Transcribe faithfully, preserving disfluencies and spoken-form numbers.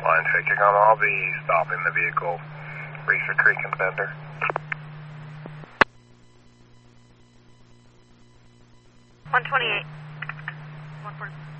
Line check, you're gonna all be stopping the vehicle, Reefer Creek and Bender. one twenty-eight. one forty.